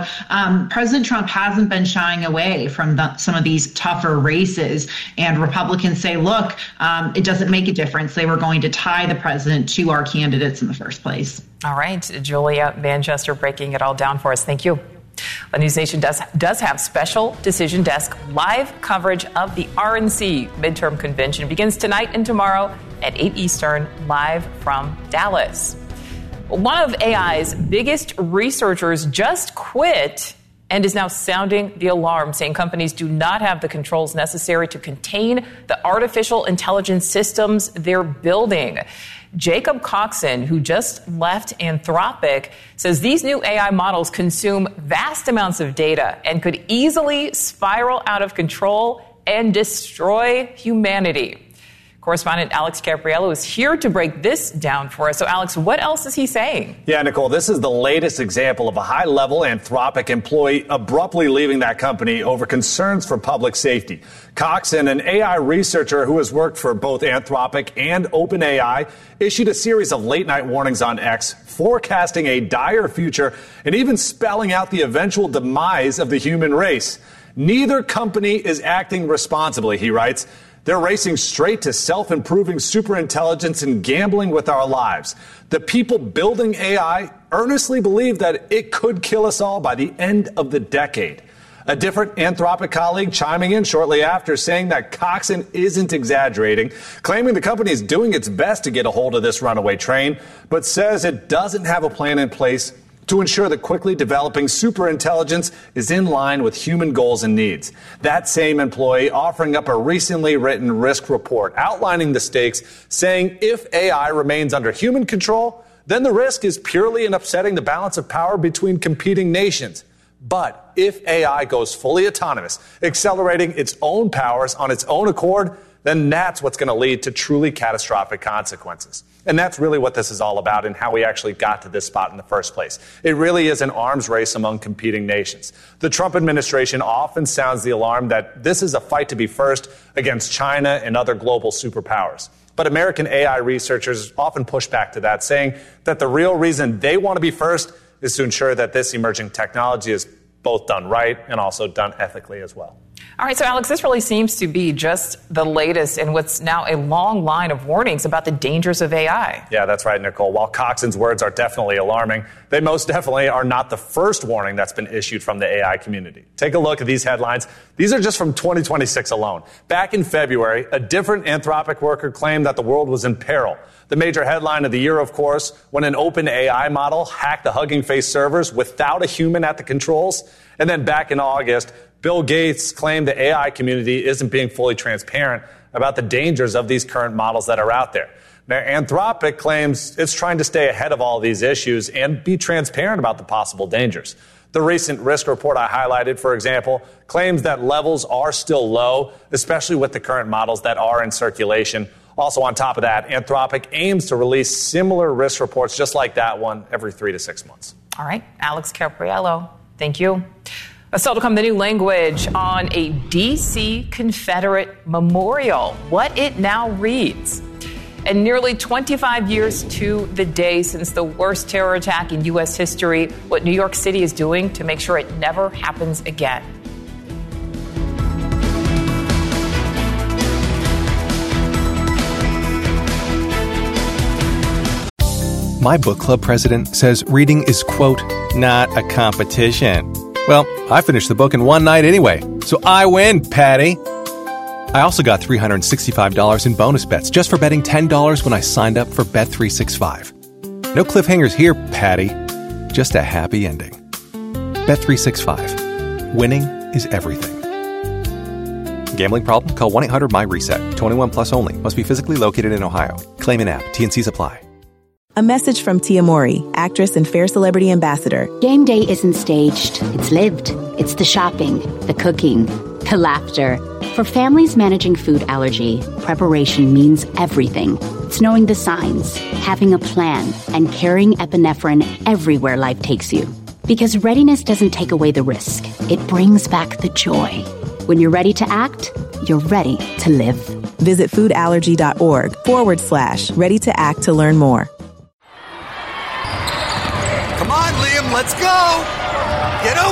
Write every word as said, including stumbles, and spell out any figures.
um, President Trump hasn't been shying away from the, some of these tougher races. And Republicans say, look, um, it doesn't make a difference. They were going to tie the president to our candidates in the first place. All right. Julia Manchester breaking it all down for us. Thank you. The News Nation does, does have special Decision Desk live coverage of the R N C midterm convention. It begins tonight and tomorrow at eight Eastern, live from Dallas. One of A I's biggest researchers just quit and is now sounding the alarm, saying companies do not have the controls necessary to contain the artificial intelligence systems they're building. Jacob Coxon, who just left Anthropic, says these new A I models consume vast amounts of data and could easily spiral out of control and destroy humanity. Correspondent Alex Capriello is here to break this down for us. So, Alex, what else is he saying? Yeah, Nicole, this is the latest example of a high-level Anthropic employee abruptly leaving that company over concerns for public safety. Coxon, an A I researcher who has worked for both Anthropic and OpenAI, issued a series of late-night warnings on X, forecasting a dire future and even spelling out the eventual demise of the human race. Neither company is acting responsibly, he writes. They're racing straight to self-improving superintelligence and gambling with our lives. The people building A I earnestly believe that it could kill us all by the end of the decade. A different Anthropic colleague chiming in shortly after, saying that Coxon isn't exaggerating, claiming the company is doing its best to get a hold of this runaway train, but says it doesn't have a plan in place to ensure that quickly developing superintelligence is in line with human goals and needs. That same employee offering up a recently written risk report outlining the stakes, saying if A I remains under human control, then the risk is purely in upsetting the balance of power between competing nations. But if A I goes fully autonomous, accelerating its own powers on its own accord, then that's what's going to lead to truly catastrophic consequences. And that's really what this is all about and how we actually got to this spot in the first place. It really is an arms race among competing nations. The Trump administration often sounds the alarm that this is a fight to be first against China and other global superpowers. But American A I researchers often push back to that, saying that the real reason they want to be first is to ensure that this emerging technology is both done right and also done ethically as well. All right, so Alex, this really seems to be just the latest in what's now a long line of warnings about the dangers of A I. Yeah, that's right, Nicole. While Coxon's words are definitely alarming, they most definitely are not the first warning that's been issued from the A I community. Take a look at these headlines. These are just from twenty twenty-six alone. Back in February, a different Anthropic worker claimed that the world was in peril. The major headline of the year, of course, when an OpenAI model hacked the Hugging Face servers without a human at the controls. And then back in August, Bill Gates claimed the A I community isn't being fully transparent about the dangers of these current models that are out there. Now, Anthropic claims it's trying to stay ahead of all these issues and be transparent about the possible dangers. The recent risk report I highlighted, for example, claims that levels are still low, especially with the current models that are in circulation. Also, on top of that, Anthropic aims to release similar risk reports just like that one every three to six months. All right. Alex Capriello, thank you. Still to come, the new language on a D C Confederate memorial, what it now reads. And nearly twenty-five years to the day since the worst terror attack in U S history, what New York City is doing to make sure it never happens again. My book club president says reading is, quote, not a competition. Well, I finished the book in one night anyway, so I win, Patty. I also got three hundred sixty-five dollars in bonus bets just for betting ten dollars when I signed up for Bet three sixty-five. No cliffhangers here, Patty. Just a happy ending. Bet three sixty-five. Winning is everything. Gambling problem? Call one eight hundred my reset. twenty-one plus only. Must be physically located in Ohio. Claim in app. T N Cs apply. A message from Tia Mori, actress and Fair Celebrity Ambassador. Game day isn't staged. It's lived. It's the shopping, the cooking, the laughter. For families managing food allergy, preparation means everything. It's knowing the signs, having a plan, and carrying epinephrine everywhere life takes you. Because readiness doesn't take away the risk. It brings back the joy. When you're ready to act, you're ready to live. Visit foodallergy.org forward slash ready to act to learn more. Come on, Liam, let's go. Get over.